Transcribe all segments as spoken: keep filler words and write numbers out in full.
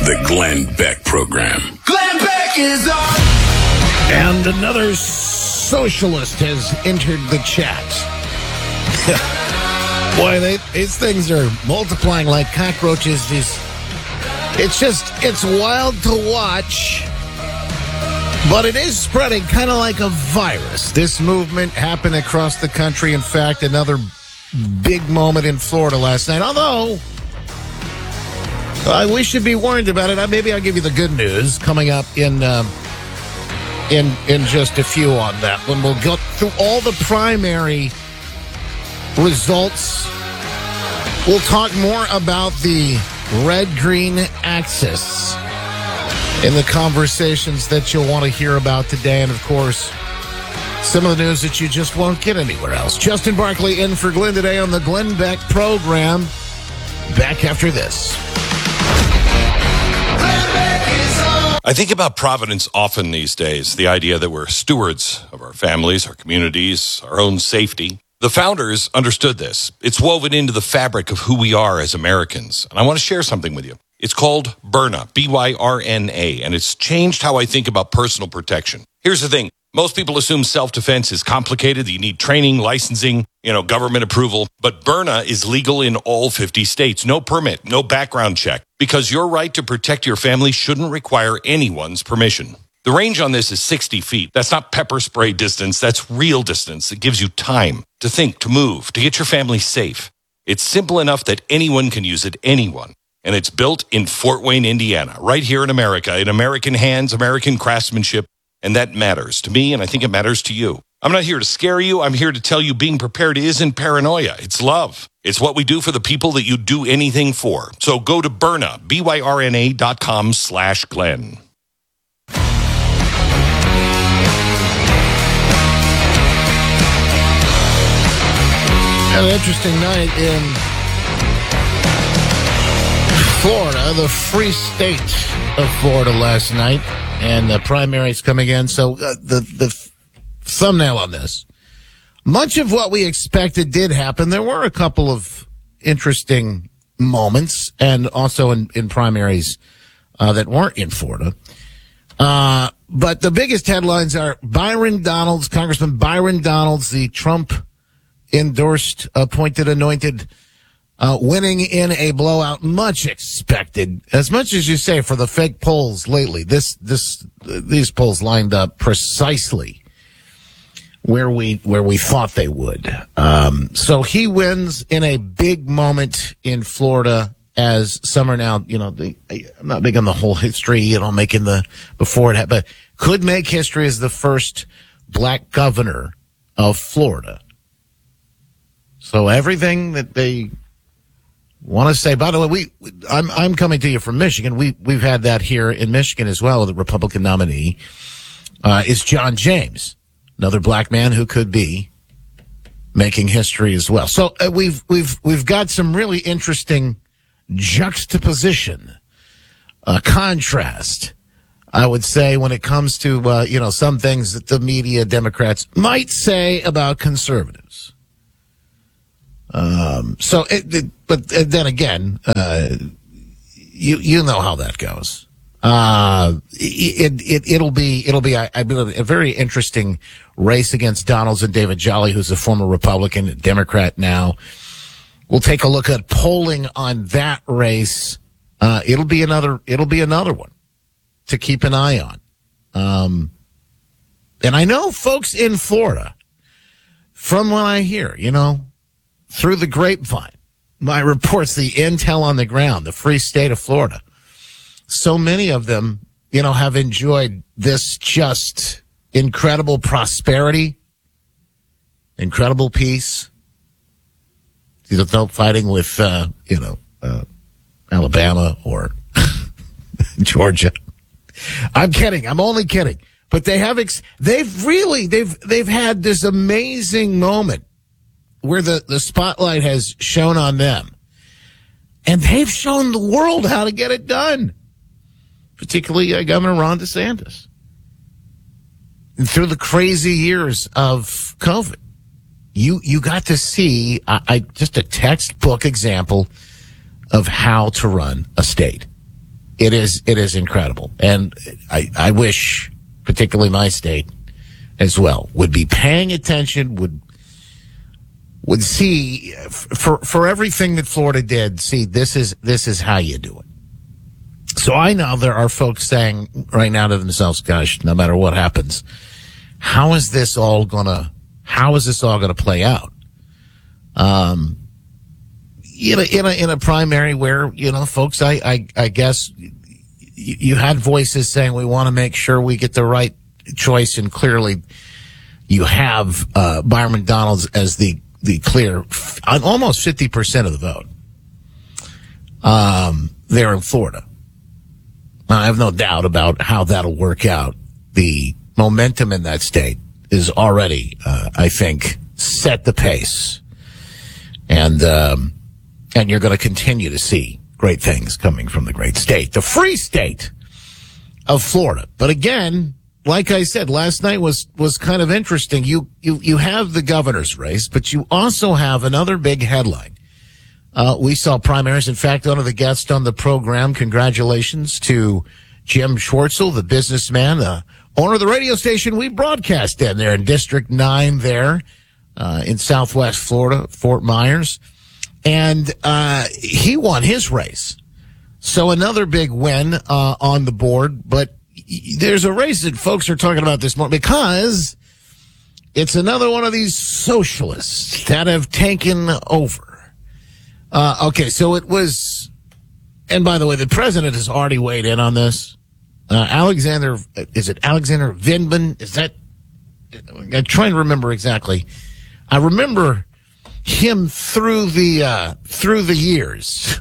The Glenn Beck Program. Glenn Beck is on! And another socialist has entered the chat. Boy, they, these things are multiplying like cockroaches. These, it's just, it's wild to watch. But it is spreading kind of like a virus. This movement happened across the country. In fact, another big moment in Florida last night. Although, uh, we should be warned about it. Uh, maybe I'll give you the good news coming up in um, in in just a few on that. When we'll go through all the primary results, we'll talk more about the red-green axis in the conversations that you'll want to hear about today. And, of course, some of the news that you just won't get anywhere else. Justin Barkley in for Glenn today on the Glenn Beck Program. Back after this. I think about Providence often these days, the idea that we're stewards of our families, our communities, our own safety. The founders understood this. It's woven into the fabric of who we are as Americans. And I want to share something with you. It's called Byrna, B Y R N A, and it's changed how I think about personal protection. Here's the thing. Most people assume self-defense is complicated, that you need training, licensing, you know, government approval. But Byrna is legal in all fifty states. No permit, no background check, because your right to protect your family shouldn't require anyone's permission. The range on this is sixty feet. That's not pepper spray distance. That's real distance. It gives you time to think, to move, to get your family safe. It's simple enough that anyone can use it, anyone. And it's built in Fort Wayne, Indiana, right here in America, in American hands, American craftsmanship. And that matters to me, and I think it matters to you. I'm not here to scare you. I'm here to tell you being prepared isn't paranoia. It's love. It's what we do for the people that you do anything for. So go to Byrna, B Y R N A dot com slash Glenn. An interesting night in Florida, the free state of Florida last night, and the primaries coming in. So uh, the the thumbnail on this, much of what we expected did happen. There were a couple of interesting moments, and also in, in primaries uh, that weren't in Florida. Uh, but the biggest headlines are Byron Donalds, Congressman Byron Donalds, the Trump endorsed, appointed, anointed, uh, winning in a blowout, much expected. As much as you say for the fake polls lately, this, this, these polls lined up precisely where we, where we thought they would. Um, so he wins in a big moment in Florida, as some are now, you know, the, I'm not big on the whole history, you know, making the, before it happened, but could make history as the first black governor of Florida. So everything that they want to say, by the way, we, I'm, I'm coming to you from Michigan. We, we've had that here in Michigan as well. The Republican nominee, uh, is John James, another black man who could be making history as well. So uh, we've, we've, we've got some really interesting juxtaposition, uh, contrast, I would say, when it comes to, uh, you know, some things that the media Democrats might say about conservatives. Um, so, it, it, but then again, uh, you, you know how that goes. Uh, it, it, it'll be, it'll be, I, I believe, a very interesting race against Donalds and David Jolly, who's a former Republican, Democrat now. We'll take a look at polling on that race. Uh, it'll be another, it'll be another one to keep an eye on. Um, and I know folks in Florida, from what I hear, you know, through the grapevine, my reports, the intel on the ground, the free state of Florida. So many of them, you know, have enjoyed this just incredible prosperity, incredible peace. You know, fighting with, uh, you know, uh, Alabama or Georgia. I'm kidding. I'm only kidding. But they have, ex- they've really, they've, they've had this amazing moment where the, the spotlight has shone on them. And they've shown the world how to get it done. Particularly uh, Governor Ron DeSantis. And through the crazy years of COVID, you you got to see uh, I just a textbook example of how to run a state. it is it is incredible. And I, I wish, particularly my state as well, would be paying attention, would would see for for everything that Florida did, see this is this is how you do it. So I know there are folks saying right now to themselves, gosh, no matter what happens, how is this all gonna how is this all gonna play out? Um in a in a in a primary where, you know, folks, I I, I guess you, you had voices saying we want to make sure we get the right choice, and clearly you have uh Byron McDonald as the the clear, almost fifty percent of the vote um, there in Florida. Now, I have no doubt about how that'll work out. The momentum in that state is already, uh, I think, set the pace. And, um, and you're going to continue to see great things coming from the great state, the free state of Florida. But again, like I said, last night was, was kind of interesting. You, you, you have the governor's race, but you also have another big headline. Uh, we saw primaries. In fact, one of the guests on the program, congratulations to Jim Schwartzel, the businessman, the owner of the radio station we broadcast in there in District nine there, uh, in Southwest Florida, Fort Myers. And, uh, he won his race. So another big win, uh, on the board, but there's a race that folks are talking about this morning because it's another one of these socialists that have taken over. Uh, okay, so it was, and by the way, the president has already weighed in on this. Uh, Alexander, is it Alexander Vindman? Is that, I'm trying to remember exactly. I remember him through the, uh, through the years.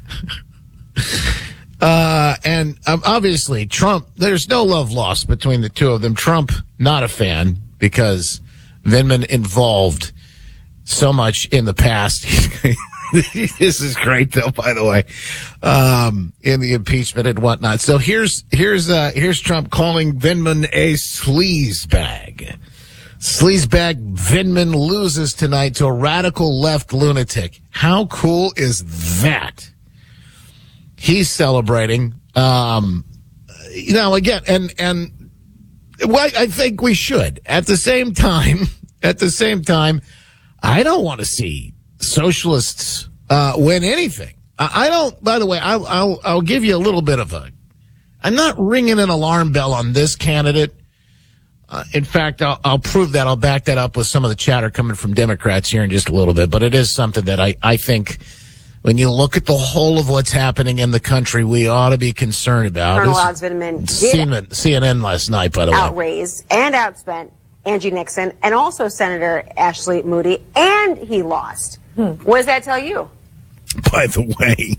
Uh, and um, obviously Trump, there's no love lost between the two of them. Trump, not a fan because Vindman involved so much in the past. This is great though, by the way, um, in the impeachment and whatnot. So here's, here's, uh, here's Trump calling Vindman a sleazebag. Sleazebag Vindman loses tonight to a radical left lunatic. How cool is that? He's celebrating. Um, you know, again, and, and well, I think we should. At the same time, at the same time, I don't want to see socialists, uh, win anything. I, I don't, by the way, I'll, I'll, I'll give you a little bit of a, I'm not ringing an alarm bell on this candidate. Uh, in fact, I'll, I'll prove that. I'll back that up with some of the chatter coming from Democrats here in just a little bit, but it is something that I, I think, when you look at the whole of what's happening in the country, we ought to be concerned about. Colonel Alex Vindman did C N N last night, by the way. Outraised and outspent Angie Nixon and also Senator Ashley Moody, and he lost. Hmm. What does that tell you? By the way,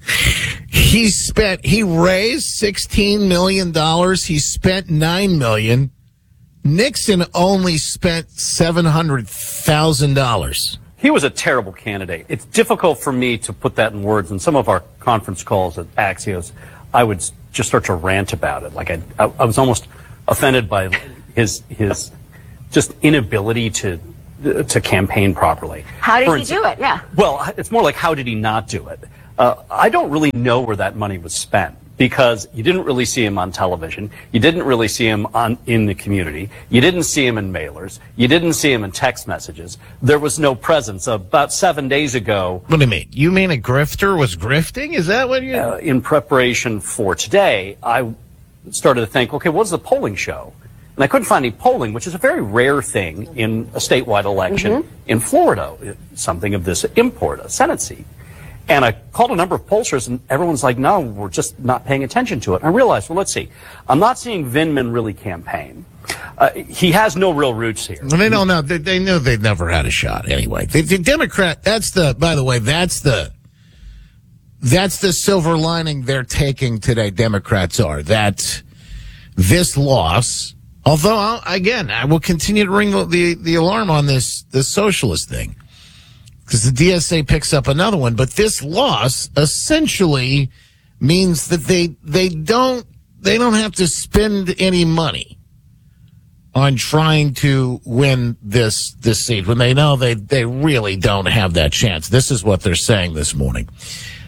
he spent, he raised sixteen million dollars. He spent nine million dollars. Nixon only spent seven hundred thousand dollars. He was a terrible candidate. It's difficult for me to put that in words. In some of our conference calls at Axios, I would just start to rant about it. Like I, I, I was almost offended by his his just inability to to campaign properly. How did for he instance, do it? Yeah. Well, it's more like how did he not do it? Uh, I don't really know where that money was spent, because you didn't really see him on television. You didn't really see him on in the community. You didn't see him in mailers. You didn't see him in text messages. There was no presence. About seven days ago. What do you mean? You mean a grifter was grifting? Is that what you... Uh, in preparation for today, I started to think, okay, what's the polling show? And I couldn't find any polling, which is a very rare thing in a statewide election mm-hmm. in Florida, something of this import, a Senate seat. And I called a number of pollsters, and everyone's like, no, we're just not paying attention to it. And I realized, well, let's see. I'm not seeing Vindman really campaign. Uh, he has no real roots here. Well, they don't know. They, they knew they'd never had a shot anyway. The, the Democrat, that's the, by the way, that's the, that's the silver lining they're taking today, Democrats are. That this loss, although, I'll, again, I will continue to ring the, the, the alarm on this, this socialist thing, because the D S A picks up another one. But this loss essentially means that they they don't they don't have to spend any money on trying to win this this seat when they know they they really don't have that chance. This is what they're saying this morning.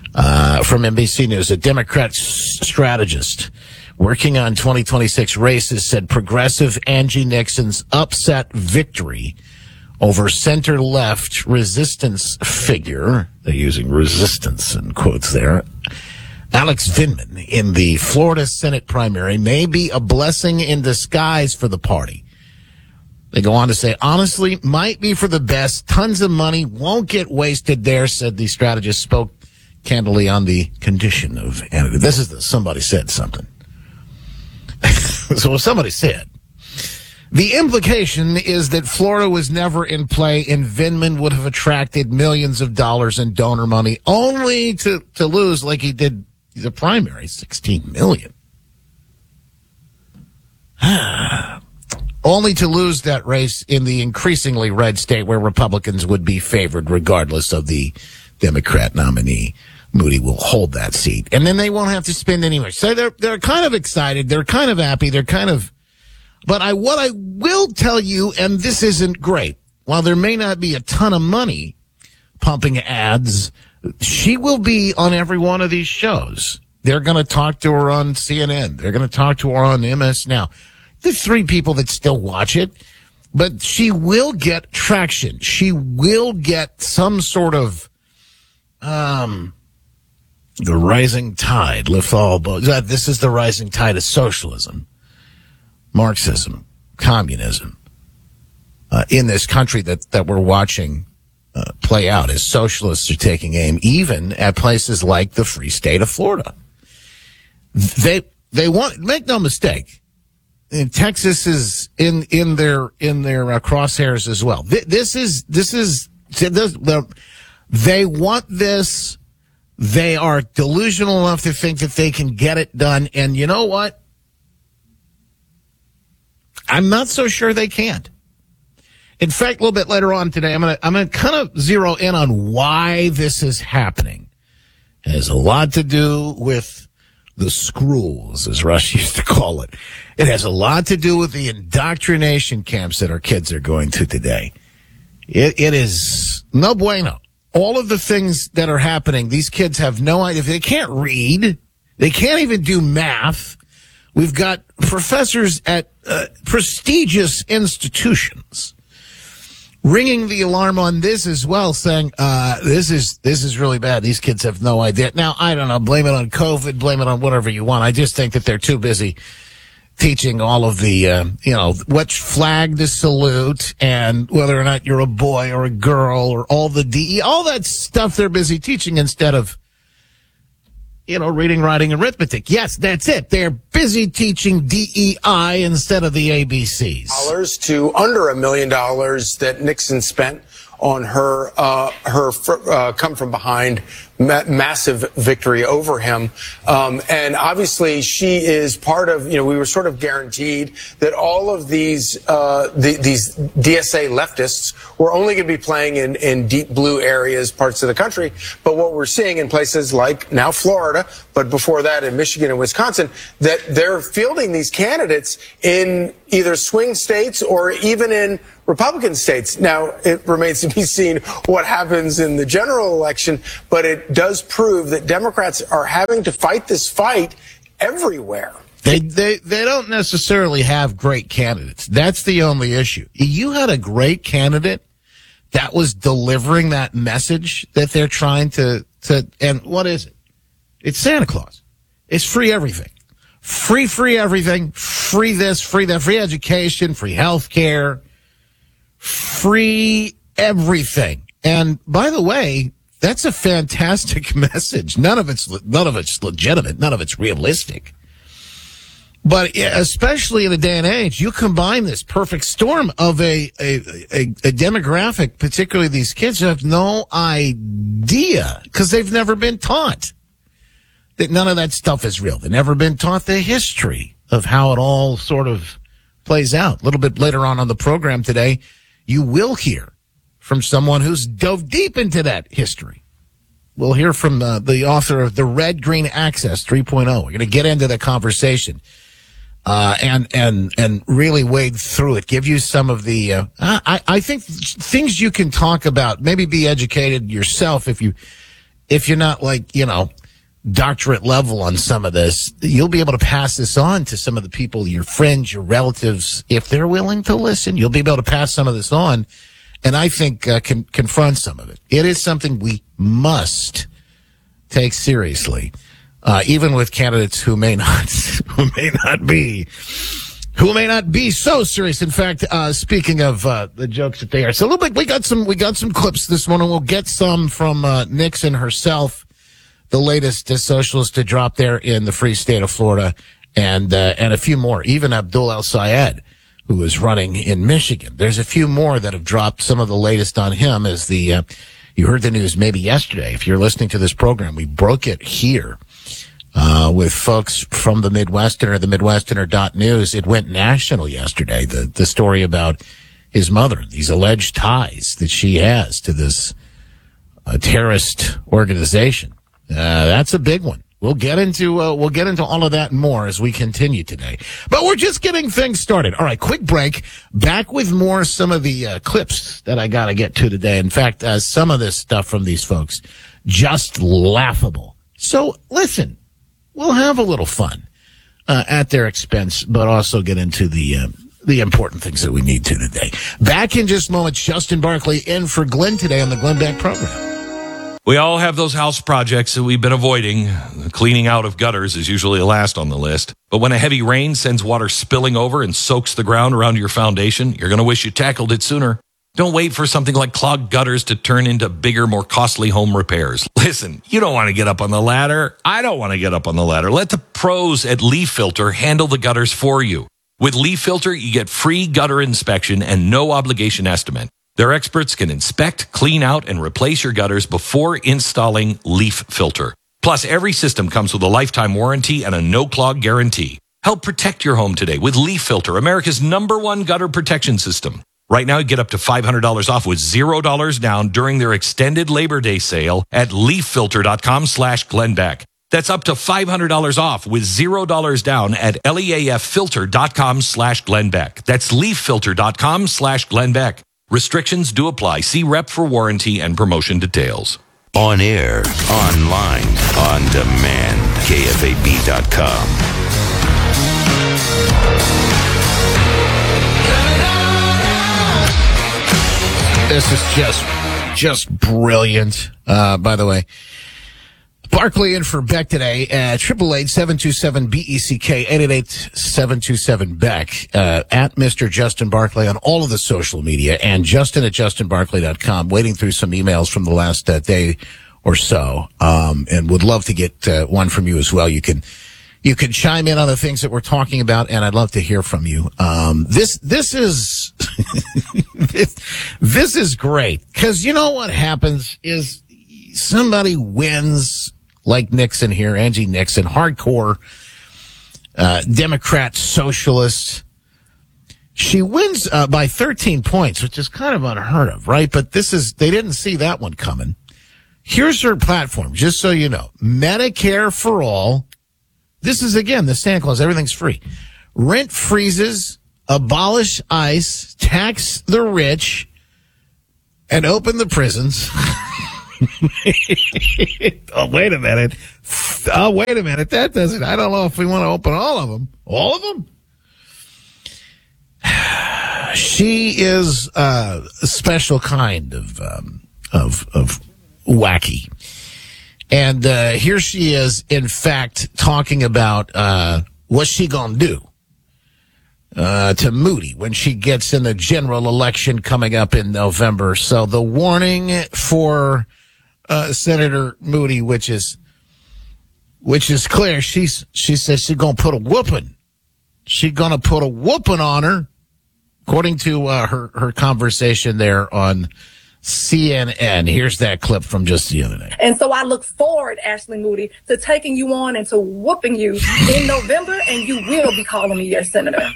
Uh, from N B C News, a Democrat s- strategist working on twenty twenty-six races said progressive Angie Nixon's upset victory over center-left resistance figure, they're using resistance in quotes there, Alex Vindman in the Florida Senate primary may be a blessing in disguise for the party. They go on to say, honestly, might be for the best. Tons of money won't get wasted there, said the strategist, spoke candidly on the condition of Anna. This is the somebody said something. So somebody said, the implication is that Florida was never in play and Vindman would have attracted millions of dollars in donor money only to, to lose like he did the primary, sixteen million. Only to lose that race in the increasingly red state where Republicans would be favored regardless of the Democrat nominee. Moody will hold that seat. And then they won't have to spend any money. So they're, they're kind of excited. They're kind of happy. They're kind of, but I, what I will tell you, and this isn't great, while there may not be a ton of money pumping ads, she will be on every one of these shows. They're going to talk to her on C N N. They're going to talk to her on M S Now. There's three people that still watch it, but she will get traction. She will get some sort of, um, the rising tide lift all boats. This is the rising tide of socialism, Marxism, communism, uh, in this country that, that we're watching uh, play out as socialists are taking aim even at places like the free state of Florida. They, they want, make no mistake, and Texas is in, in their, in their uh, crosshairs as well. This is, this is, they want this. They are delusional enough to think that they can get it done. And you know what? I'm not so sure they can't. In fact, a little bit later on today, I'm going to, I'm going to kind of zero in on why this is happening. It has a lot to do with the schools, as Rush used to call it. It has a lot to do with the indoctrination camps that our kids are going to today. It, it is no bueno. All of the things that are happening, these kids have no idea. They can't read. They can't even do math. We've got professors at uh, prestigious institutions ringing the alarm on this as well, saying, uh, this is, this is really bad. These kids have no idea. Now, I don't know, blame it on COVID, blame it on whatever you want. I just think that they're too busy teaching all of the, uh, you know, which flag to salute and whether or not you're a boy or a girl or all the D E, all that stuff they're busy teaching instead of, you know, reading, writing, arithmetic. Yes, that's it. They're busy teaching D E I instead of the A B Cs. Dollars to under a million dollars that Nixon spent on her, uh, her uh, come from behind ma- massive victory over him. Um, and obviously she is part of, you know, we were sort of guaranteed that all of these, uh, the, these D S A leftists were only going to be playing in, in deep blue areas, parts of the country. But what we're seeing in places like now Florida, but before that in Michigan and Wisconsin, that they're fielding these candidates in either swing states or even in Republican states. Now, it remains to be seen what happens in the general election, but it does prove that Democrats are having to fight this fight everywhere. They, they, they don't necessarily have great candidates. That's the only issue. You had a great candidate that was delivering that message that they're trying to, to, and what is it? It's Santa Claus. It's free everything. Free, free everything. Free this, free that, free education, free health care. Free everything. And by the way, that's a fantastic message. None of it's, none of it's legitimate. None of it's realistic. But especially in a day and age, you combine this perfect storm of a, a, a, a demographic, particularly these kids who have no idea because they've never been taught that none of that stuff is real. They've never been taught the history of how it all sort of plays out. A little bit later on on the program today, you will hear from someone who's dove deep into that history. We'll hear from uh, the author of The Red Green Access three point oh. We're going to get into the conversation uh, and and and really wade through it, give you some of the, uh, I, I think things you can talk about, maybe be educated yourself if you if you're not like, you know, doctorate level on some of this, you'll be able to pass this on to some of the people, your friends, your relatives, if they're willing to listen. You'll be able to pass some of this on, and I think uh, can confront some of it. It is something we must take seriously, uh, even with candidates who may not, who may not be, who may not be so serious. In fact, uh, speaking of uh, the jokes that they are, so a little bit, we got some, we got some clips this morning. We'll get some from uh, Nixon herself, the latest uh, socialist to drop there in the free state of Florida, and uh, and a few more. Even Abdul El-Sayed, who is running in Michigan. There's a few more that have dropped some of the latest on him. As the uh, you heard the news maybe yesterday. If you're listening to this program, we broke it here uh, with folks from the Midwesterner, the Midwesterner dot news. It went national yesterday. The the story about his mother, these alleged ties that she has to this uh, terrorist organization. Uh, that's a big one. We'll get into, uh, we'll get into all of that and more as we continue today. But we're just getting things started. All right, quick break. Back with more, some of the uh, clips that I gotta get to today. In fact, uh, some of this stuff from these folks, just laughable. So listen, we'll have a little fun, uh, at their expense, but also get into the, uh, the important things that we need to today. Back in just moments, Justin Barkley in for Glenn today on the Glenn Beck program. We all have those house projects that we've been avoiding. The cleaning out of gutters is usually last on the list. But when a heavy rain sends water spilling over and soaks the ground around your foundation, you're going to wish you tackled it sooner. Don't wait for something like clogged gutters to turn into bigger, more costly home repairs. Listen, you don't want to get up on the ladder. I don't want to get up on the ladder. Let the pros at Leaf Filter handle the gutters for you. With Leaf Filter, you get free gutter inspection and no obligation estimate. Their experts can inspect, clean out, and replace your gutters before installing Leaf Filter. Plus, every system comes with a lifetime warranty and a no-clog guarantee. Help protect your home today with Leaf Filter, America's number one gutter protection system. Right now, you get up to five hundred dollars off with zero dollars down during their extended Labor Day sale at leaffilter.com slash Glenbeck. That's up to five hundred dollars off with zero dollars down at leaffilter.com slash Glenbeck. That's leaffilter.com slash Glenbeck. Restrictions do apply. See rep for warranty and promotion details. On air, online, on demand. K F A B dot com. This is just, just brilliant. Uh, by the way, Barkley in for Beck today at triple eight seven two seven B E C K eight eight eight seven two seven Beck uh, at Mister Justin Barkley on all of the social media, and Justin at justin barkley dot com. Waiting through some emails from the last uh, day or so, um, and would love to get uh, one from you as well. You can you can chime in on the things that we're talking about, and I'd love to hear from you. Um, this this is this, this is great, because you know what happens is somebody wins. Like Nixon here, Angie Nixon, hardcore uh, Democrat socialist. She wins uh, by thirteen points, which is kind of unheard of, right? But this is, they didn't see that one coming. Here's her platform, just so you know. Medicare for all. This is, again, the Santa Claus. Everything's free. Rent freezes, abolish ICE, tax the rich, and open the prisons. Oh, wait a minute. Oh, wait a minute. That doesn't, I don't know if we want to open all of them. All of them? She is uh, a special kind of, um, of, of wacky. And uh, here she is, in fact, talking about uh, what's she going to do uh, to Moody when she gets in the general election coming up in November. So the warning for Uh, Senator Moody, which is, which is clear. She's, she says she's going to put a whooping. She's going to put a whooping on her, according to uh, her, her conversation there on C N N. Here's that clip from just the other day. And so I look forward, Ashley Moody, to taking you on and to whooping you in November, and you will be calling me your senator.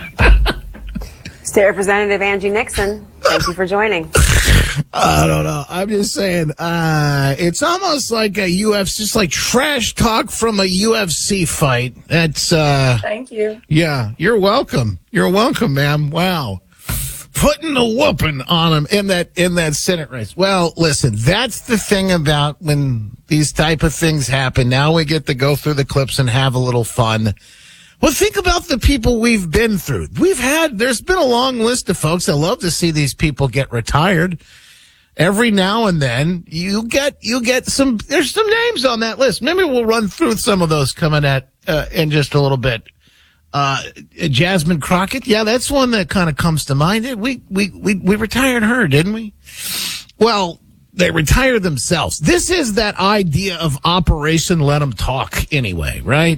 State Representative Angie Nixon, thank you for joining. I don't know. I'm just saying, uh, it's almost like a U F C, just like trash talk from a U F C fight. That's, uh, Thank you. Yeah, you're welcome. You're welcome, ma'am. Wow. putting a whooping on him in that in that Senate race. Well, listen, that's the thing about when these type of things happen. Now we get to go through the clips and have a little fun. Well, think about the people we've been through. We've had, there's been a long list of folks. I love to see these people get retired. Every now and then you get, you get some, there's some names on that list. Maybe we'll run through some of those coming at, uh, in just a little bit. Uh, Jasmine Crockett. Yeah, that's one that kind of comes to mind. We, we, we, we retired her, didn't we? Well, they retired themselves. This is that idea of Operation Let Them Talk anyway, right?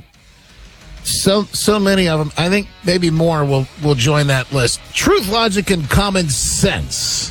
So, so many of them. I think maybe more will, will join that list. Truth, logic, and common sense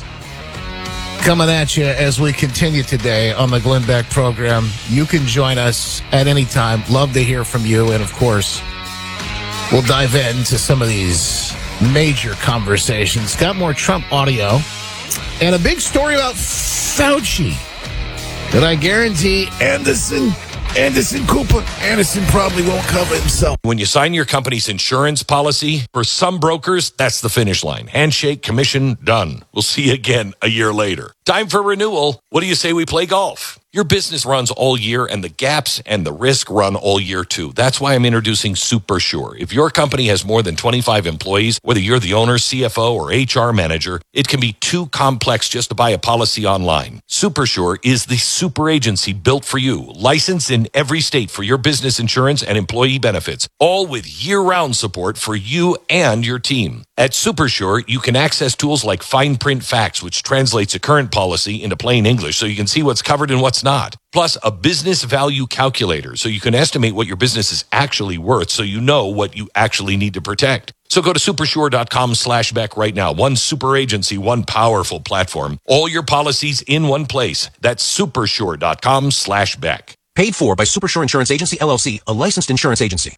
coming at you as we continue today on the Glenn Beck program. You can join us at any time. Love to hear from you. And of course, we'll dive into some of these major conversations. Got more Trump audio and a big story about Fauci that I guarantee Anderson Anderson Cooper. Anderson probably won't cover himself. When you sign your company's insurance policy, for some brokers, that's the finish line. Handshake, commission, done. We'll see you again a year later. Time for renewal. What do you say we play golf? Your business runs all year, and the gaps and the risk run all year, too. That's why I'm introducing Super Sure. If your company has more than twenty-five employees, whether you're the owner, C F O, or H R manager, it can be too complex just to buy a policy online. Super Sure is the super agency built for you, licensed in every state for your business insurance and employee benefits, all with year-round support for you and your team. At Super Sure, you can access tools like Fine Print Facts, which translates a current policy into plain English so you can see what's covered and what's not. Plus, a business value calculator so you can estimate what your business is actually worth so you know what you actually need to protect. So go to supersure.com slash Beck right now. One super agency, one powerful platform. All your policies in one place. That's supersure.com slash Beck. Paid for by Supersure Insurance Agency, L L C, a licensed insurance agency.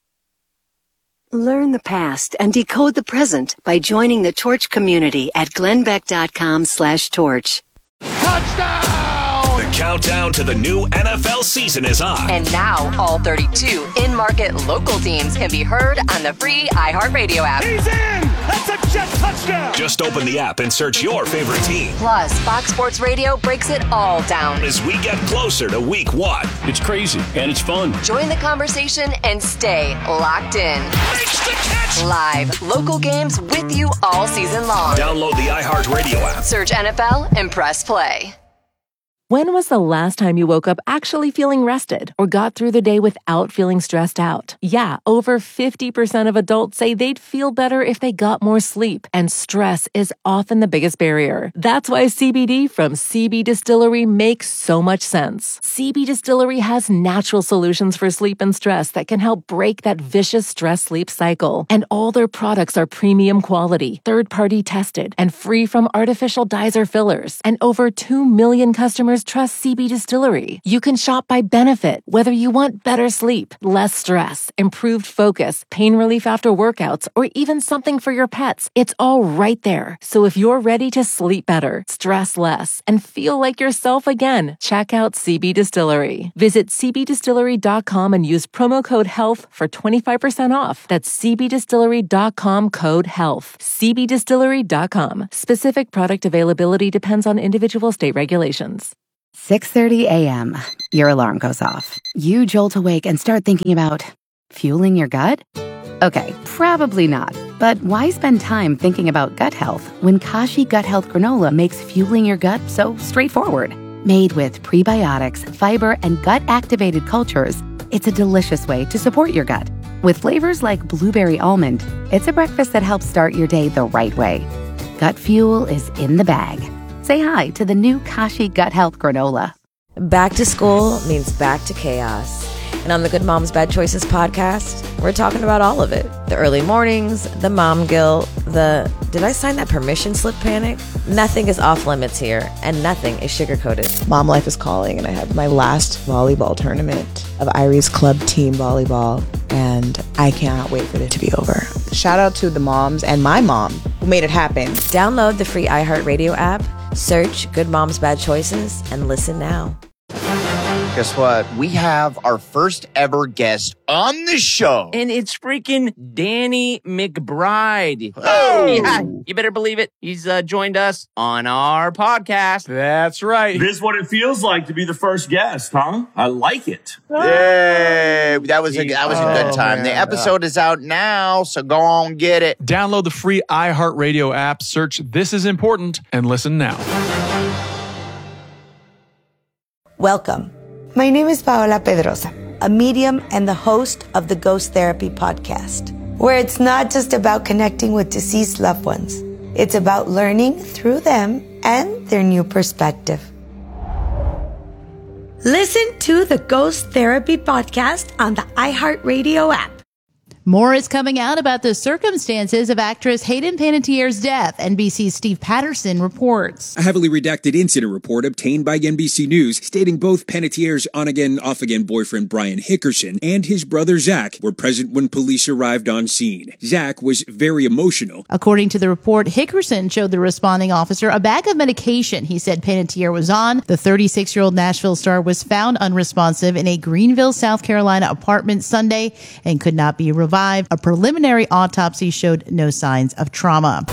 Learn the past and decode the present by joining the Torch community at glennbeck.com slash torch. Touchdown! The countdown to the new N F L season is on. And now all thirty-two in-market local teams can be heard on the free iHeartRadio app. He's in! That's a jet touchdown! Just open the app and search your favorite team. Plus, Fox Sports Radio breaks it all down as we get closer to week one. It's crazy and it's fun. Join the conversation and stay locked in. Makes the catch! Live local games with you all season long. Download the iHeartRadio app. Search N F L and press play. When was the last time you woke up actually feeling rested or got through the day without feeling stressed out? Yeah, over fifty percent of adults say they'd feel better if they got more sleep, and stress is often the biggest barrier. That's why C B D from C B Distillery makes so much sense. C B Distillery has natural solutions for sleep and stress that can help break that vicious stress-sleep cycle. And all their products are premium quality, third-party tested, and free from artificial dyes or fillers. And over two million customers trust C B Distillery. You can shop by benefit, whether you want better sleep, less stress, improved focus, pain relief after workouts, or even something for your pets. It's all right there. So if you're ready to sleep better, stress less, and feel like yourself again, check out C B Distillery. Visit c b distillery dot com and use promo code HEALTH for twenty-five percent off. That's c b distillery dot com code HEALTH. c b distillery dot com. Specific product availability depends on individual state regulations. six thirty a.m. Your alarm goes off. You jolt awake and start thinking about fueling your gut? Okay, probably not. But why spend time thinking about gut health when Kashi Gut Health Granola makes fueling your gut so straightforward? Made with prebiotics, fiber, and gut-activated cultures, it's a delicious way to support your gut. With flavors like blueberry almond, it's a breakfast that helps start your day the right way. Gut fuel is in the bag. Say hi to the new Kashi Gut Health Granola. Back to school means back to chaos. And on the Good Moms Bad Choices podcast, we're talking about all of it. The early mornings, the mom guilt, the did I sign that permission slip panic? Nothing is off limits here, and nothing is sugar-coated. Mom life is calling, and I have my last volleyball tournament of Irie's club team volleyball, and I cannot wait for it to be over. Shout out to the moms and my mom who made it happen. Download the free iHeartRadio app, search Good Moms Bad Choices, and listen now. Guess what? We have our first ever guest on the show. And it's freaking Danny McBride. Oh! Yeah, you better believe it. He's uh, joined us on our podcast. That's right. This is what it feels like to be the first guest, huh? I like it. Yay! That was a, that was a good time. Oh, The man. episode is out now, so go on, get it. Download the free iHeartRadio app, search This Is Important, and listen now. Welcome. My name is Paola Pedrosa, a medium and the host of the Ghost Therapy podcast, where it's not just about connecting with deceased loved ones. It's about learning through them and their new perspective. Listen to the Ghost Therapy podcast on the iHeartRadio app. More is coming out about the circumstances of actress Hayden Panettiere's death. N B C's Steve Patterson reports. A heavily redacted incident report obtained by N B C News stating both Panettiere's on-again, off-again boyfriend Brian Hickerson and his brother Zach were present when police arrived on scene. Zach was very emotional. According to the report, Hickerson showed the responding officer a bag of medication he said Panettiere was on. The thirty-six-year-old Nashville star was found unresponsive in a Greenville, South Carolina apartment Sunday and could not be revived. A preliminary autopsy showed no signs of trauma.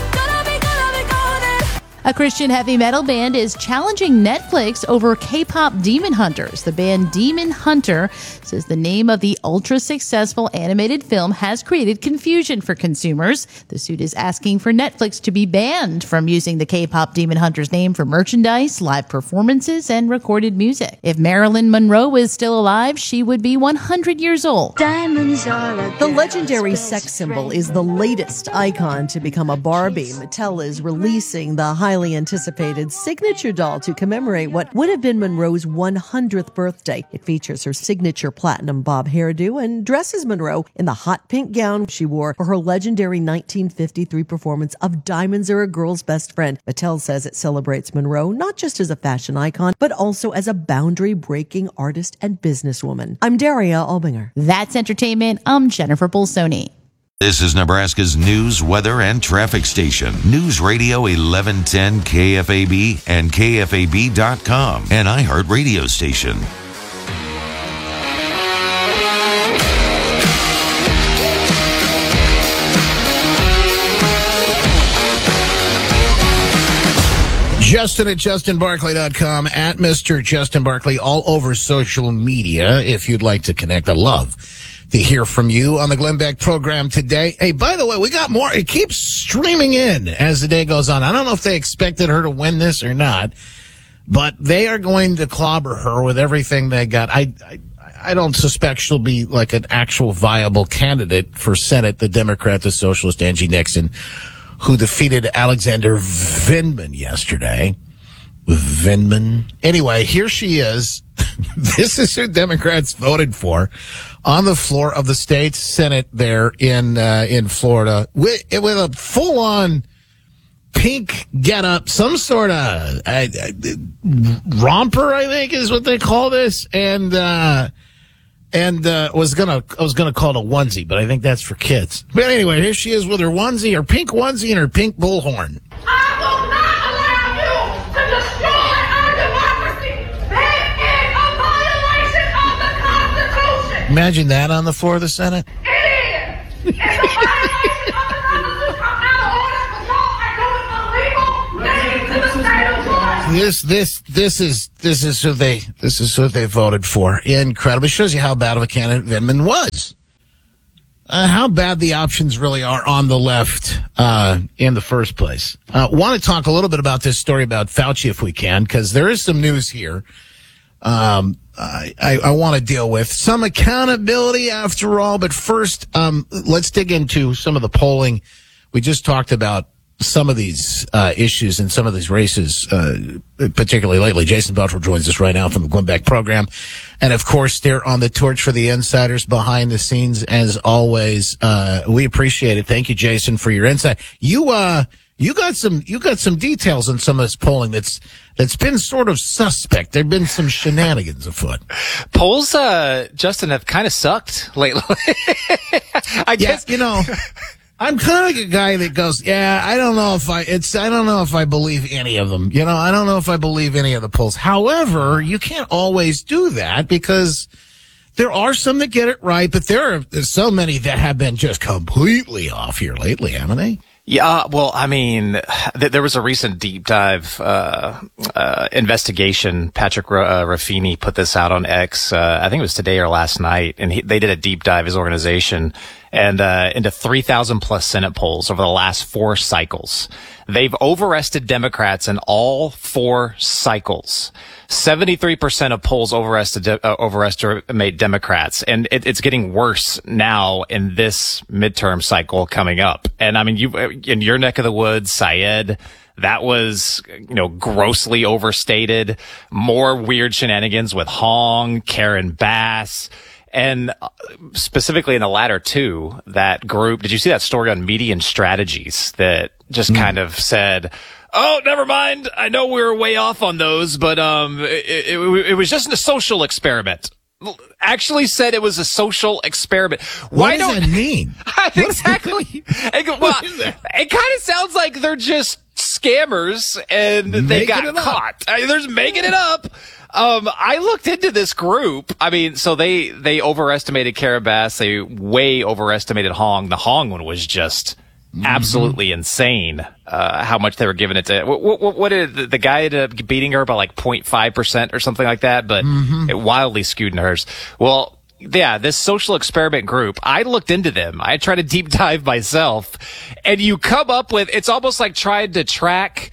A Christian heavy metal band is challenging Netflix over K-pop Demon Hunters. The band Demon Hunter says the name of the ultra-successful animated film has created confusion for consumers. The suit is asking for Netflix to be banned from using the K-pop Demon Hunters name for merchandise, live performances, and recorded music. If Marilyn Monroe was still alive, she would be one hundred years old. Diamonds are the legendary sex symbol is the latest icon to become a Barbie. Mattel is releasing the high highly anticipated signature doll to commemorate what would have been Monroe's one hundredth birthday. It features her signature platinum bob hairdo and dresses Monroe in the hot pink gown she wore for her legendary nineteen fifty-three performance of Diamonds Are a Girl's Best Friend. Mattel says it celebrates Monroe not just as a fashion icon, but also as a boundary-breaking artist and businesswoman. I'm Daria Albinger. That's entertainment. I'm Jennifer Bolsoni. This is Nebraska's news, weather, and traffic station. News Radio eleven ten K F A B and K F A B dot com, an iHeart radio station. Justin at Justin Barkley dot com, at Mister Justin Barkley, all over social media if you'd like to connect. I love to hear from you on the Glenn Beck program today. Hey, by the way, we got more. It keeps streaming in as the day goes on. I don't know if they expected her to win this or not, but they are going to clobber her with everything they got. I, I, I don't suspect she'll be like an actual viable candidate for Senate, the Democrat, the socialist Angie Nixon, who defeated Alexander Vindman yesterday. Vindman. Anyway, here she is. This is who Democrats voted for on the floor of the state Senate there in uh, in Florida with, with a full-on pink getup, some sort of uh, romper, I think is what they call this, and uh, and uh, was gonna I was gonna call it a onesie, but I think that's for kids. But anyway, here she is with her onesie, her pink onesie, and her pink bullhorn. Imagine that on the floor of the Senate. It is. It's a violation of the Constitution. I'm out of order for law and doing illegal things to the state of Florida. This, this, this is, this is who they, this is who they voted for. Incredible. It shows you how bad of a candidate Vindman was. Uh, how bad the options really are on the left, uh, in the first place. Uh, want to talk a little bit about this story about Fauci if we can, because there is some news here. Um, I, I, I want to deal with some accountability after all, but first, um, let's dig into some of the polling. We just talked about some of these, uh, issues and some of these races, uh, particularly lately. Jason Belcher joins us right now from the Glenn Beck program. And of course, they're on the torch for the insiders behind the scenes as always. Uh, we appreciate it. Thank you, Jason, for your insight. You, uh, You got some, you got some details on some of this polling that's, that's been sort of suspect. There've been some shenanigans afoot. Polls, uh, Justin, have kind of sucked lately. I yeah, guess, you know, I'm kind of like a guy that goes, yeah, I don't know if I, it's, I don't know if I believe any of them. You know, I don't know if I believe any of the polls. However, you can't always do that because there are some that get it right, but there are there's so many that have been just completely off here lately, haven't they? Yeah, well, I mean, th- there was a recent deep dive uh, uh, investigation. Patrick uh, Ruffini put this out on X. Uh, I think it was today or last night, and he, they did a deep dive, his organization, and uh, into three thousand plus Senate polls over the last four cycles. They've overestimated Democrats in all four cycles. seventy-three percent of polls overestimate, uh, overestimate Democrats, and it, it's getting worse now in this midterm cycle coming up. And I mean, you in your neck of the woods, Syed, that was, you know, grossly overstated. More weird shenanigans with Hong, Karen Bass. And specifically in the latter two, that group, did you see that story on Median Strategies that just mm. kind of said, oh, never mind. I know we were way off on those, but um, it, it, it was just a social experiment. Actually said it was a social experiment. Why what does don't, that mean? Exactly. it, well, it kind of sounds like they're just scammers and making they got caught. I mean, they're just making it up. Um, I looked into this group. I mean, so they, they overestimated Karen Bass. They way overestimated Hong. The Hong one was just mm-hmm. absolutely insane, uh, how much they were giving it to. What, what, what did the, the guy ended up beating her by like zero point five percent or something like that, but mm-hmm. it wildly skewed in hers. Well, yeah, this social experiment group, I looked into them. I tried to deep dive myself, and you come up with, it's almost like trying to track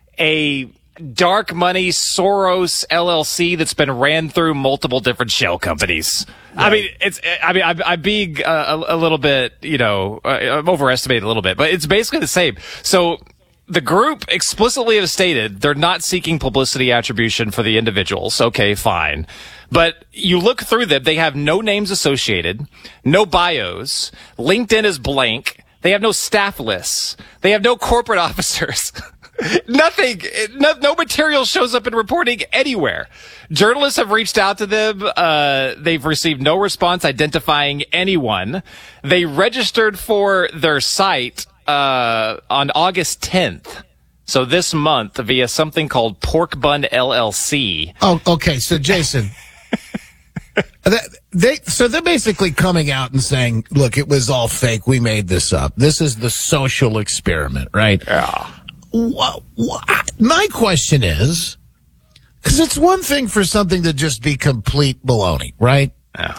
a dark money Soros L L C that's been ran through multiple different shell companies. Right. I mean, it's, I mean, I'm, I'm being uh, a, a little bit, you know, uh, I'm overestimating a little bit, but it's basically the same. So the group explicitly have stated they're not seeking publicity attribution for the individuals. Okay, fine. But you look through them, they have no names associated, no bios, LinkedIn is blank, they have no staff lists, they have no corporate officers. Nothing, no, no material shows up in reporting anywhere. Journalists have reached out to them. Uh, they've received no response identifying anyone. They registered for their site, uh, on August tenth. So this month via something called Pork Bun L L C. Oh, okay. So Jason, that, they, so they're basically coming out and saying, look, it was all fake. We made this up. This is the social experiment, right? Yeah. What, what, my question is, because it's one thing for something to just be complete baloney, right? Yeah.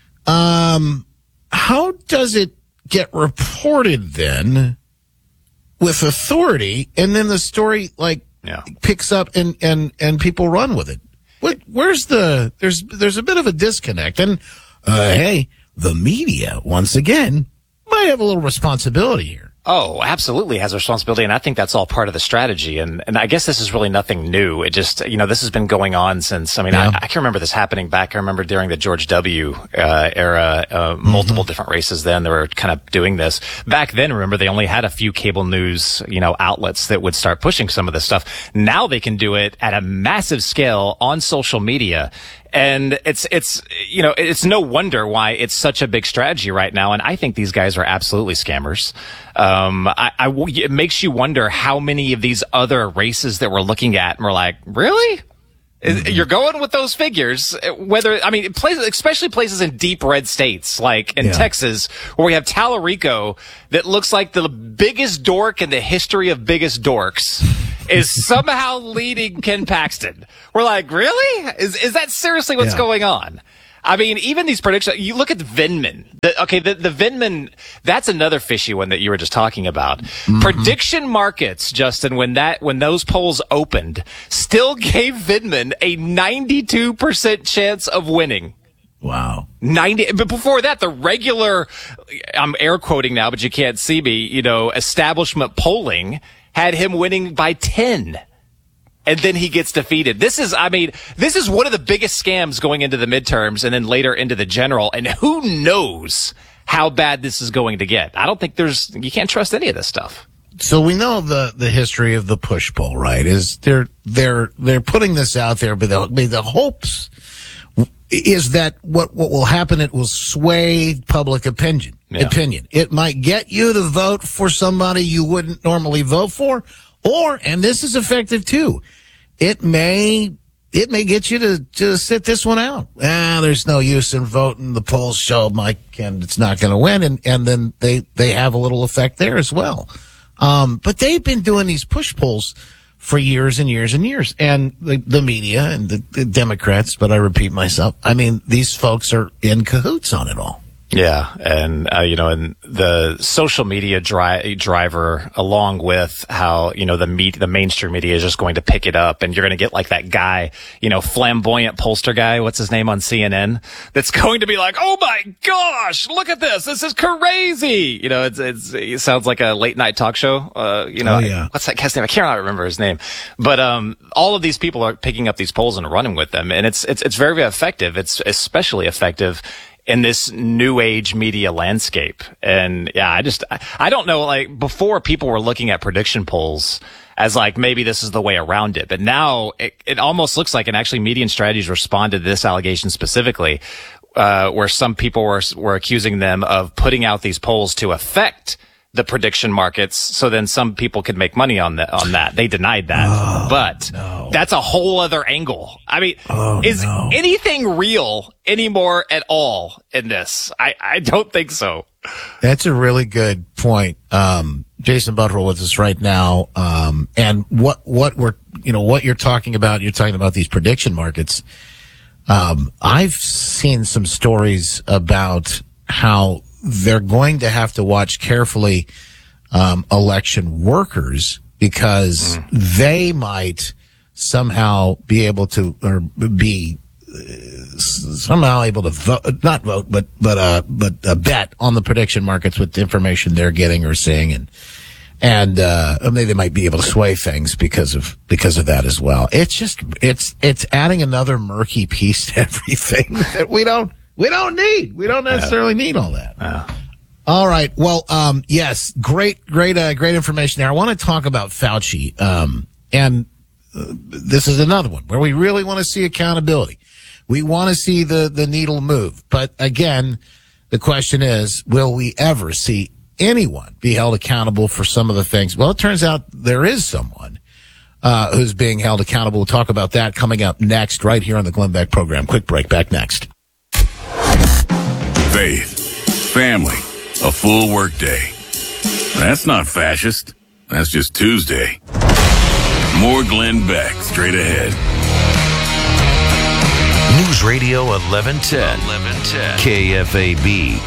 Um, how does it get reported then with authority, and then the story like yeah. picks up and, and, and people run with it? What, where's the? There's there's a bit of a disconnect, and uh, hey, the media once again might have a little responsibility here. Oh, absolutely has a responsibility, and I think that's all part of the strategy. And and I guess this is really nothing new. It just, you know, this has been going on since, I mean, yeah. I, I can remember this happening back. I remember during the George W. Uh, era, uh, mm-hmm. multiple different races then, they were kind of doing this. Back then, remember, they only had a few cable news, you know, outlets that would start pushing some of this stuff. Now they can do it at a massive scale on social media. And it's, it's, you know, it's no wonder why it's such a big strategy right now. And I think these guys are absolutely scammers. Um, I, I, it makes you wonder how many of these other races that we're looking at and we're like, really? Mm-hmm. You're going with those figures, whether, I mean, places, especially places in deep red states, like in yeah. Texas, where we have Tallarico that looks like the biggest dork in the history of biggest dorks. Is somehow leading Ken Paxton. We're like, really? Is is that seriously what's yeah. going on? I mean, even these predictions, you look at Vindman. The, okay, the, the Vindman, that's another fishy one that you were just talking about. Mm-hmm. Prediction markets, Justin, when that, when those polls opened, still gave Vindman a ninety-two percent chance of winning. Wow. ninety, but before that, the regular, I'm air quoting now, but you can't see me, you know, establishment polling had him winning by ten. And then he gets defeated. This is, I mean, this is one of the biggest scams going into the midterms and then later into the general. And who knows how bad this is going to get. I don't think there's, you can't trust any of this stuff. So we know the, the history of the push poll, right? Is they're, they're, they're putting this out there, but the, the hopes is that what, what will happen? It will sway public opinion. Yeah. Opinion. It might get you to vote for somebody you wouldn't normally vote for, or, and this is effective too, it may it may get you to, to sit this one out. Ah, there's no use in voting. The polls show my candidate's not going to win, and and then they they have a little effect there as well. Um, but they've been doing these push polls for years and years and years, and the, the media and the, the Democrats. But I repeat myself. I mean, these folks are in cahoots on it all. Yeah, and uh, you know, and the social media dri- driver, along with how you know the meat, the mainstream media is just going to pick it up, and you're going to get like that guy, you know, flamboyant pollster guy. What's his name on C N N? That's going to be like, "Oh my gosh, look at this! This is crazy!" You know, it's, it's it sounds like a late night talk show. Uh, you know, oh, yeah. what's that guy's name? I can't remember his name, but um, all of these people are picking up these polls and running with them, and it's it's it's very, very effective. It's especially effective in this new age media landscape. And yeah, I just, I, I don't know, like before people were looking at prediction polls as like, maybe this is the way around it. But now it, it almost looks like, and actually Median Strategies responded to this allegation specifically, uh, where some people were, were accusing them of putting out these polls to affect the prediction markets, so then some people could make money on that. On that, they denied that, oh, but no. That's a whole other angle. I mean, oh, is no. anything real anymore at all in this? I, I don't think so. That's a really good point. Um, Jason Butterell with us right now, um, and what what we're you know what you're talking about. You're talking about these prediction markets. Um, I've seen some stories about how they're going to have to watch carefully um, election workers, because mm. they might somehow be able to, or be uh, somehow able to vote, not vote, but but uh, but uh, bet on the prediction markets with the information they're getting or seeing, and and uh, maybe they might be able to sway things because of because of that as well. It's just it's it's adding another murky piece to everything that we don't. We don't need. We don't necessarily need all that. Uh, all right. Well, um, yes, great, great, uh, great information there. I want to talk about Fauci, um, and uh, this is another one where we really want to see accountability. We want to see the the needle move. But again, the question is, will we ever see anyone be held accountable for some of the things? Well, it turns out there is someone uh, who's being held accountable. We'll talk about that coming up next, right here on the Glenn Beck program. Quick break. Back next. Faith, family, a full workday. That's not fascist. That's just Tuesday. More Glenn Beck straight ahead. News Radio eleven ten. eleven ten. K F A B.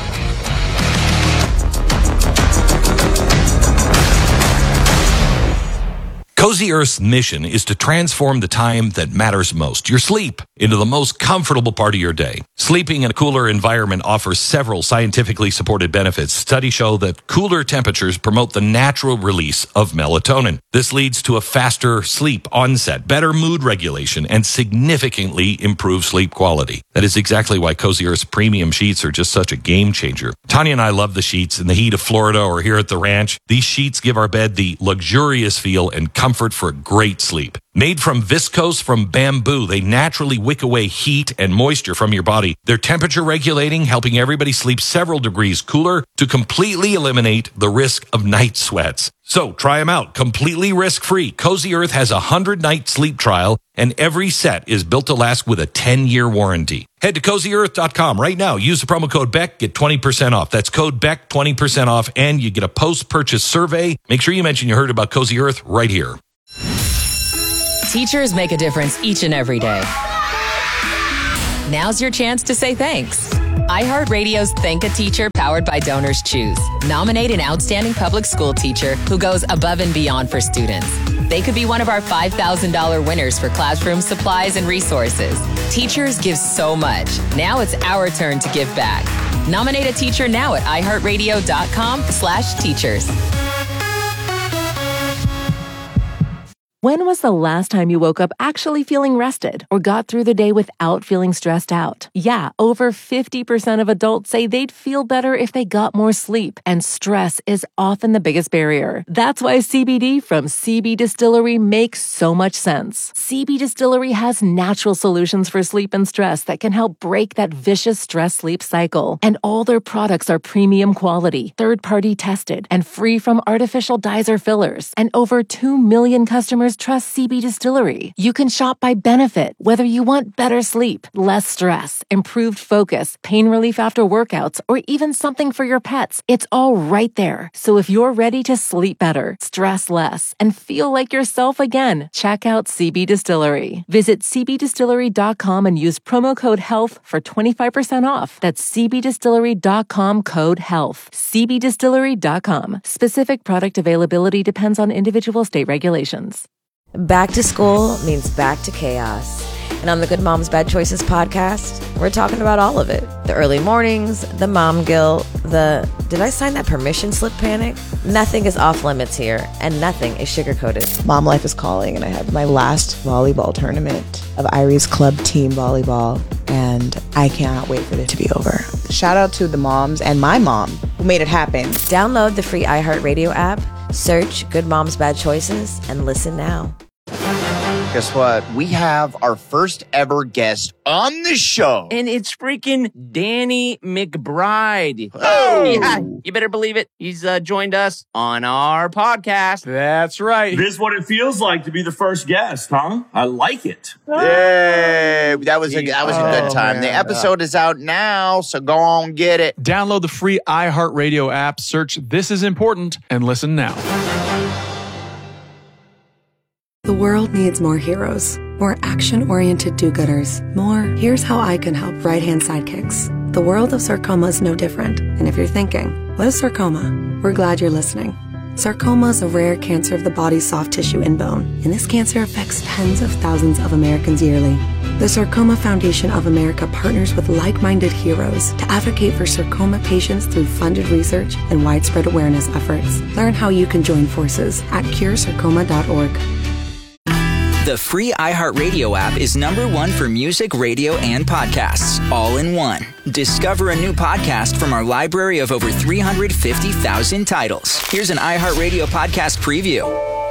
Cozy Earth's mission is to transform the time that matters most, your sleep, into the most comfortable part of your day. Sleeping in a cooler environment offers several scientifically supported benefits. Studies show that cooler temperatures promote the natural release of melatonin. This leads to a faster sleep onset, better mood regulation, and significantly improved sleep quality. That is exactly why Cozy Earth's premium sheets are just such a game changer. Tanya and I love the sheets in the heat of Florida or here at the ranch. These sheets give our bed the luxurious feel and comfort for a great sleep. Made from viscose from bamboo, they naturally wick away heat and moisture from your body. They're temperature regulating, helping everybody sleep several degrees cooler to completely eliminate the risk of night sweats. So try them out, completely risk-free. Cozy Earth has a hundred-night sleep trial, and every set is built to last with a ten-year warranty. Head to cozy earth dot com right now. Use the promo code Beck, get twenty percent off. That's code Beck, twenty percent off, and you get a post-purchase survey. Make sure you mention you heard about Cozy Earth right here. Teachers make a difference each and every day. Now's your chance to say thanks. iHeartRadio's Thank a Teacher, powered by Donors Choose. Nominate an outstanding public school teacher who goes above and beyond for students. They could be one of our five thousand dollars winners for classroom supplies and resources. Teachers give so much. Now it's our turn to give back. Nominate a teacher now at iHeartRadio.com slash teachers. When was the last time you woke up actually feeling rested or got through the day without feeling stressed out? Yeah, over fifty percent of adults say they'd feel better if they got more sleep, and stress is often the biggest barrier. That's why C B D from C B Distillery makes so much sense. C B Distillery has natural solutions for sleep and stress that can help break that vicious stress-sleep cycle. And all their products are premium quality, third-party tested, and free from artificial dyes or fillers. And over two million customers trust C B Distillery. You can shop by benefit, whether you want better sleep, less stress, improved focus, pain relief after workouts, or even something for your pets. It's all right there. So if you're ready to sleep better, stress less, and feel like yourself again, check out C B Distillery. Visit c b distillery dot com and use promo code HEALTH for twenty-five percent off. That's c b distillery dot com code HEALTH. c b distillery dot com. Specific product availability depends on individual state regulations. Back to school means back to chaos. And on the Good Moms Bad Choices podcast, we're talking about all of it. The early mornings, the mom guilt, the did I sign that permission slip panic? Nothing is off limits here, and nothing is sugar-coated. Mom life is calling, and I had my last volleyball tournament of Irie's Club Team Volleyball, and I cannot wait for it to be over. Shout out to the moms and my mom who made it happen. Download the free iHeartRadio app, search Good Moms Bad Choices, and listen now. Guess what? We have our first ever guest on the show. And it's freaking Danny McBride. Oh! Yeah, you better believe it. He's uh, joined us on our podcast. That's right. This is what it feels like to be the first guest, huh? I like it. Yay! That was a that was a good time. Oh, The man. episode is out now, so go on get it. Download the free iHeartRadio app, search This Is Important, and listen now. The world needs more heroes, more action-oriented do-gooders, more here's how I can help right-hand sidekicks. The world of sarcoma is no different. And if you're thinking, what is sarcoma? We're glad you're listening. Sarcoma is a rare cancer of the body's soft tissue and bone, and this cancer affects tens of thousands of Americans yearly. The Sarcoma Foundation of America partners with like-minded heroes to advocate for sarcoma patients through funded research and widespread awareness efforts. Learn how you can join forces at cure sarcoma dot org. The free iHeartRadio app is number one for music, radio, and podcasts, all in one. Discover a new podcast from our library of over three hundred fifty thousand titles. Here's an iHeartRadio podcast preview.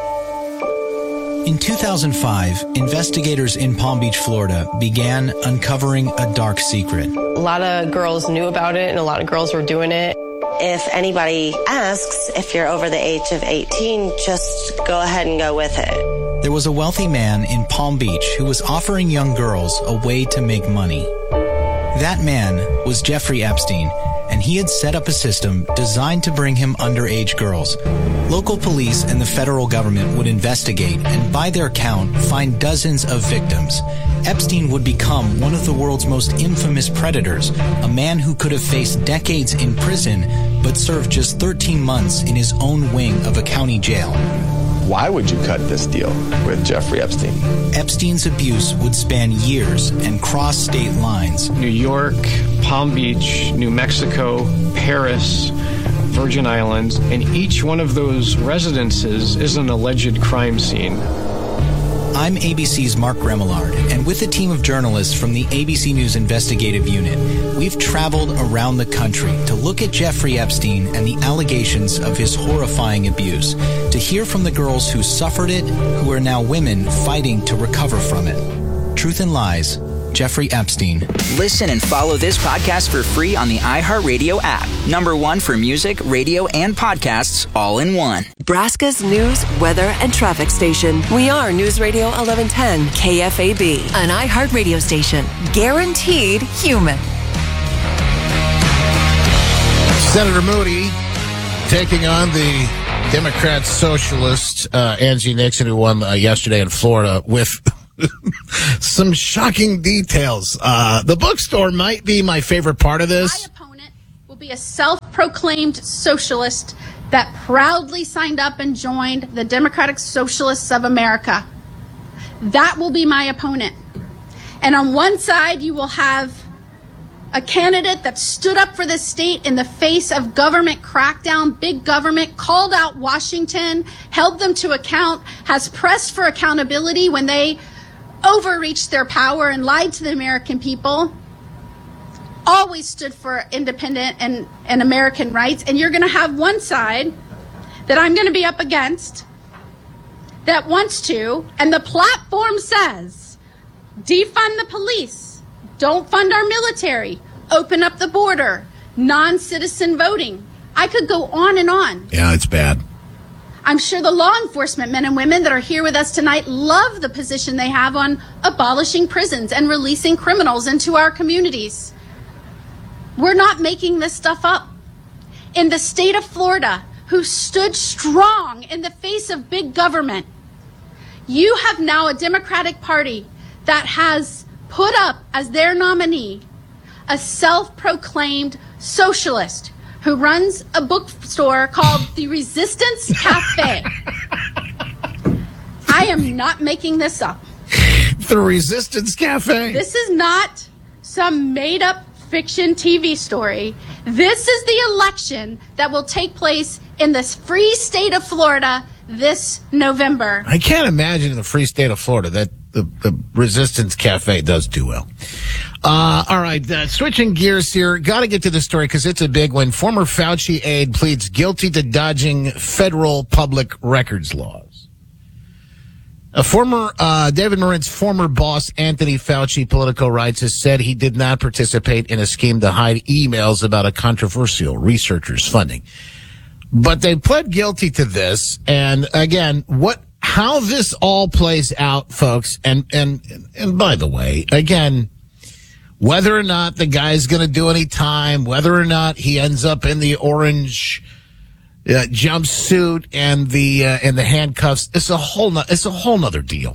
In two thousand five, investigators in Palm Beach, Florida began uncovering a dark secret. A lot of girls knew about it and a lot of girls were doing it. If anybody asks if you're over the age of eighteen, just go ahead and go with it. There was a wealthy man in Palm Beach who was offering young girls a way to make money. That man was Jeffrey Epstein, and he had set up a system designed to bring him underage girls. Local police and the federal government would investigate and, by their count, find dozens of victims. Epstein would become one of the world's most infamous predators, a man who could have faced decades in prison but served just thirteen months in his own wing of a county jail. Why would you cut this deal with Jeffrey Epstein? Epstein's abuse would span years and cross state lines. New York, Palm Beach, New Mexico, Paris, Virgin Islands, and each one of those residences is an alleged crime scene. I'm A B C's Mark Remillard, and with a team of journalists from the A B C News Investigative Unit, we've traveled around the country to look at Jeffrey Epstein and the allegations of his horrifying abuse, to hear from the girls who suffered it, who are now women fighting to recover from it. Truth and Lies, Jeffrey Epstein. Listen and follow this podcast for free on the iHeartRadio app. Number one for music, radio, and podcasts, all in one. Nebraska's news, weather, and traffic station. We are News Radio eleven ten K F A B, an iHeartRadio station. Guaranteed human. Senator Moody taking on the Democrat socialist uh, Angie Nixon, who won uh, yesterday in Florida, with some shocking details. Uh, the bookstore might be my favorite part of this. My opponent will be a self-proclaimed socialist that proudly signed up and joined the Democratic Socialists of America. That will be my opponent. And on one side, you will have a candidate that stood up for the state in the face of government crackdown, big government, called out Washington, held them to account, has pressed for accountability when they overreached their power and lied to the American people, always stood for independent and, and American rights. And you're going to have one side that I'm going to be up against that wants to, and the platform says, defund the police, don't fund our military, open up the border, non-citizen voting. I could go on and on. Yeah, it's bad. I'm sure the law enforcement men and women that are here with us tonight love the position they have on abolishing prisons and releasing criminals into our communities. We're not making this stuff up. In the state of Florida, who stood strong in the face of big government, you have now a Democratic Party that has put up as their nominee a self-proclaimed socialist who runs a bookstore called the Resistance Cafe. I am not making this up. The Resistance Cafe. This is not some made-up fiction T V story. This is the election that will take place in the free state of Florida this November. I can't imagine in the free state of Florida that the, the Resistance Cafe does do well. Uh, all right, uh, switching gears here. Got to get to the story because it's a big one. Former Fauci aide pleads guilty to dodging federal public records laws. A former, uh, David Marin's former boss, Anthony Fauci, Politico writes, has said he did not participate in a scheme to hide emails about a controversial researcher's funding. But they pled guilty to this. And again, what, how this all plays out, folks. And, and, and by the way, again, whether or not the guy's going to do any time, whether or not he ends up in the orange uh, jumpsuit and the uh, and the handcuffs, it's a whole no, it's a whole nother deal.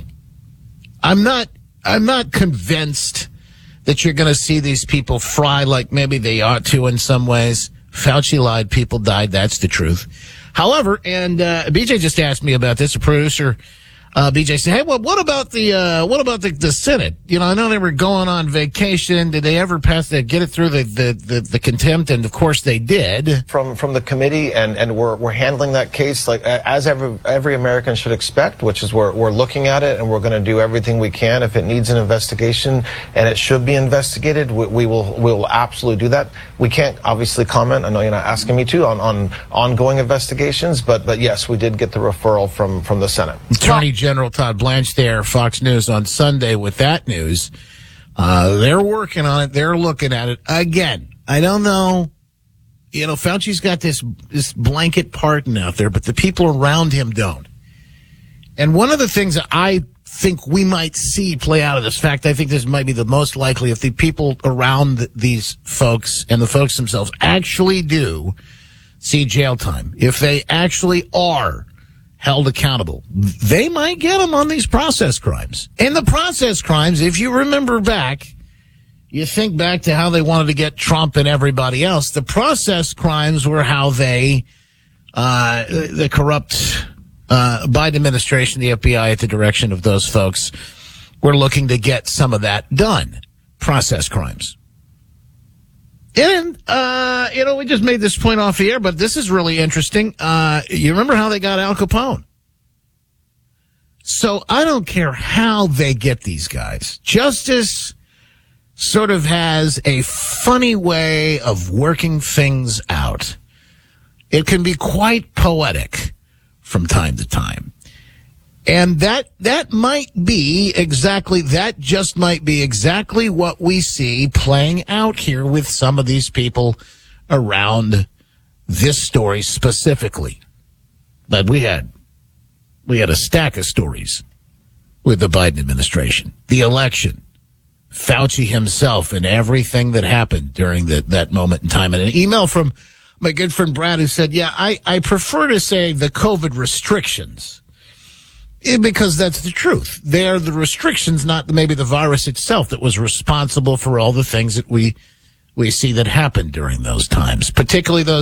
I'm not I'm not convinced that you're going to see these people fry like maybe they ought to in some ways. Fauci lied, people died. That's the truth. However, and uh, B J just asked me about this. A producer. Uh, B J said, hey, well, what about the, uh, what about the, the Senate? You know, I know they were going on vacation. Did they ever pass that, get it through the, the, the, the contempt? And of course they did. From, from the committee, and, and we're, we're handling that case like, as every, every American should expect, which is we're, we're looking at it and we're going to do everything we can. If it needs an investigation and it should be investigated, we, we will, we will absolutely do that. We can't obviously comment. I know you're not asking me to on, on ongoing investigations, but, but yes, we did get the referral from, from the Senate. Attorney General Todd Blanche there, Fox News on Sunday with that news. Uh, they're working on it. They're looking at it. Again, I don't know. You know, Fauci's got this, this blanket pardon out there, but the people around him don't. And one of the things that I think we might see play out of this fact, I think this might be the most likely if the people around these folks and the folks themselves actually do see jail time. If they actually are held accountable, they might get them on these process crimes. And the process crimes, if you remember back, you think back to how they wanted to get Trump and everybody else, the process crimes were how they, uh, the corrupt, uh, Biden administration, the F B I at the direction of those folks, were looking to get some of that done. Process crimes. And, uh, you know, we just made this point off the air, but this is really interesting. Uh, you remember how they got Al Capone? So I don't care how they get these guys. Justice sort of has a funny way of working things out. It can be quite poetic from time to time. And that, that might be exactly, that just might be exactly what we see playing out here with some of these people around this story specifically. But we had, we had a stack of stories with the Biden administration, the election, Fauci himself, and everything that happened during the, that moment in time. And an email from my good friend Brad who said, yeah, I, I prefer to say the COVID restrictions. Because that's the truth. They're the restrictions, not maybe the virus itself, that was responsible for all the things that we we see that happened during those times, particularly those